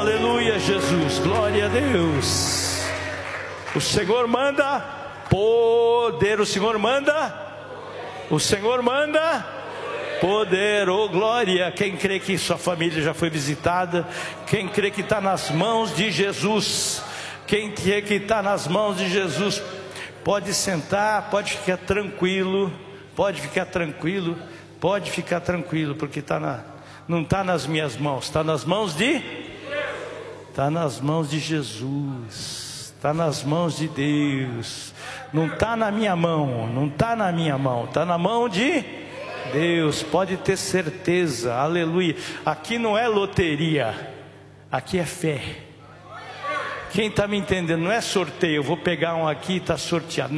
Aleluia, Jesus, glória a Deus. O Senhor manda poder, o Senhor manda, o Senhor manda poder, oh glória. Quem crê que sua família já foi visitada, quem crê que está nas mãos de Jesus, quem crê que está nas mãos de Jesus, pode sentar, pode ficar tranquilo, pode ficar tranquilo, pode ficar tranquilo, porque não está nas minhas mãos, está nas mãos de Jesus, está nas mãos de Deus, não está na minha mão, não está na minha mão, está na mão de Deus, pode ter certeza, aleluia. Aqui não é loteria, aqui é fé. Quem está me entendendo? Não é sorteio, eu vou pegar um aqui e está sorteado,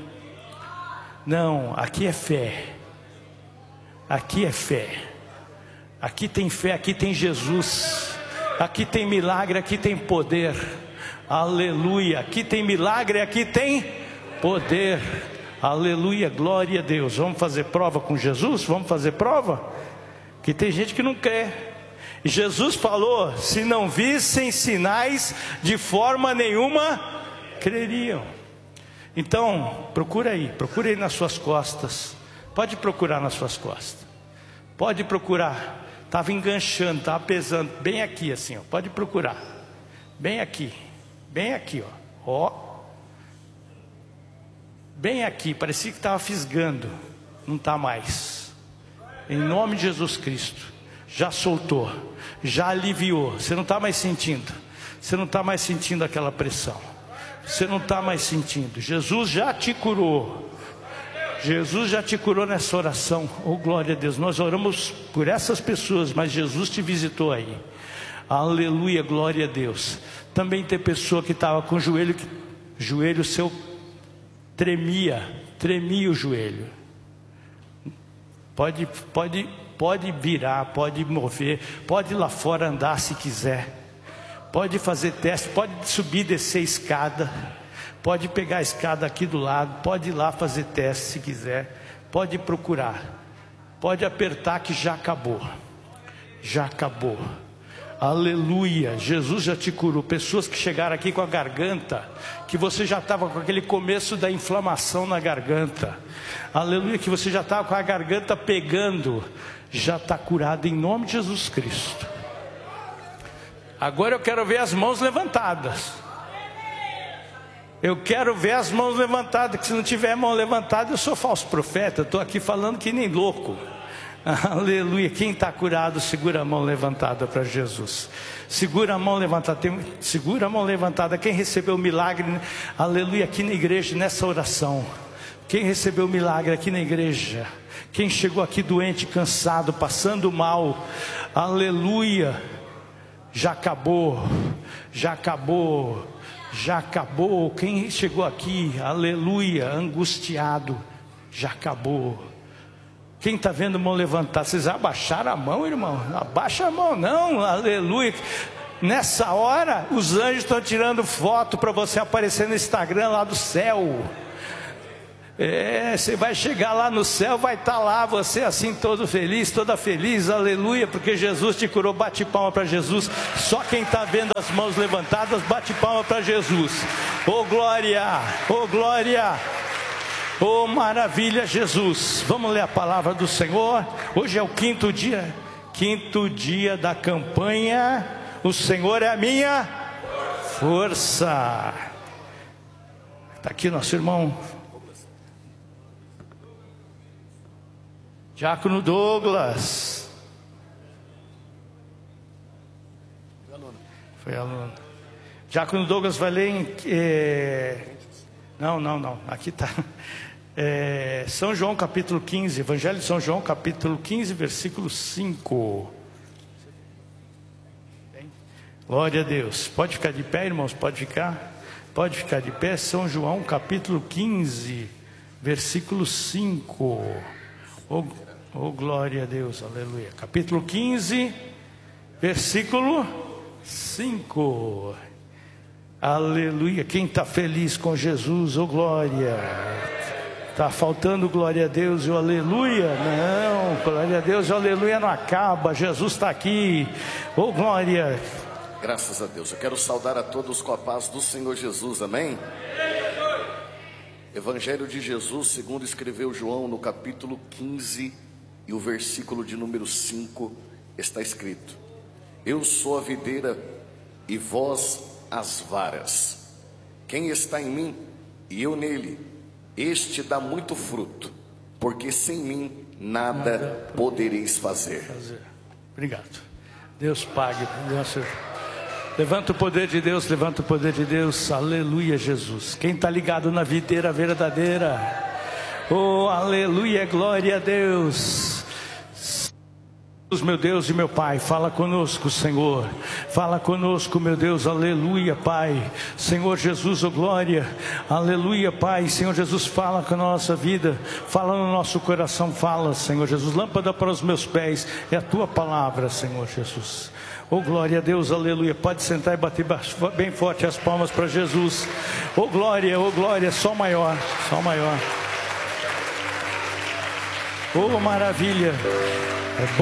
não, aqui é fé, aqui é fé, aqui tem fé, aqui tem Jesus, aqui tem milagre, aqui tem poder, aleluia, aqui tem milagre, aqui tem poder, aleluia, glória a Deus. Vamos fazer prova com Jesus? Vamos fazer prova? Que tem gente que não crê. Jesus falou: se não vissem sinais, de forma nenhuma creriam. Então, procura aí nas suas costas. Pode procurar nas suas costas, pode procurar. Estava enganchando, estava pesando, bem aqui assim, ó. Pode procurar, bem aqui, ó, bem aqui, parecia que estava fisgando, não está mais, em nome de Jesus Cristo, já soltou, já aliviou, você não está mais sentindo, aquela pressão, você não está mais sentindo, Jesus já te curou, nessa oração, oh glória a Deus. Nós oramos por essas pessoas, mas Jesus te visitou aí, aleluia, glória a Deus. Também tem pessoa que estava com o joelho seu tremia o joelho, pode virar, pode mover, pode ir lá fora andar se quiser, pode fazer teste, pode subir e descer a escada, pode pegar a escada aqui do lado, pode ir lá fazer teste se quiser, pode procurar, pode apertar que já acabou, aleluia, Jesus já te curou. Pessoas que chegaram aqui com a garganta, que você já estava com aquele começo da inflamação na garganta, aleluia, que você já estava com a garganta pegando, já está curado em nome de Jesus Cristo. Agora eu quero ver as mãos levantadas, que se não tiver mão levantada, eu sou falso profeta, eu estou aqui falando que nem louco, aleluia. Quem está curado, segura a mão levantada para Jesus, segura a mão levantada, quem recebeu o milagre, aleluia, aqui na igreja, nessa oração, quem recebeu o milagre aqui na igreja, quem chegou aqui doente, cansado, passando mal, aleluia, já acabou, quem chegou aqui, aleluia, angustiado, já acabou. Quem está vendo mão levantada, vocês abaixaram a mão, irmão? Abaixa a mão não, aleluia. Nessa hora, os anjos estão tirando foto para você aparecer no Instagram lá do céu. Você vai chegar lá no céu, vai estar lá você assim todo feliz, toda feliz, aleluia, porque Jesus te curou. Bate palma para Jesus. Só quem está vendo as mãos levantadas, bate palma para Jesus. Oh glória, oh glória, oh maravilha, Jesus. Vamos ler a palavra do Senhor. Hoje é o quinto dia da campanha. O Senhor é a minha força. Está aqui nosso irmão Diácono Douglas. Foi aluno. Diácono Douglas vai ler em... Não. Aqui está. São João capítulo 15. Evangelho de São João capítulo 15, versículo 5. Glória a Deus. Pode ficar de pé, irmãos? Pode ficar de pé. São João capítulo 15, versículo 5. Oh glória a Deus, aleluia. Capítulo 15, versículo 5. Aleluia. Quem está feliz com Jesus, oh glória. Está faltando glória a Deus e o aleluia? Não, glória a Deus e o aleluia não acaba. Jesus está aqui, oh glória. Graças a Deus. Eu quero saudar a todos com a paz do Senhor Jesus, amém? Evangelho de Jesus, segundo escreveu João, no capítulo 15 e o versículo de número 5, está escrito: eu sou a videira e vós as varas. Quem está em mim e eu nele, este dá muito fruto, porque sem mim nada podereis fazer. Obrigado. Deus pague. Levanta o poder de Deus, levanta o poder de Deus. Aleluia, Jesus. Quem está ligado na videira verdadeira? Oh, aleluia, glória a Deus. Meu Deus e meu Pai, fala conosco, Senhor. Fala conosco, meu Deus, aleluia, Pai. Senhor Jesus, oh glória, aleluia, Pai. Senhor Jesus, fala com a nossa vida, fala no nosso coração, fala, Senhor Jesus. Lâmpada para os meus pés é a tua palavra, Senhor Jesus. Oh glória a Deus, aleluia. Pode sentar e bater bem forte as palmas para Jesus. Oh glória, só maior, só maior. Oh maravilha.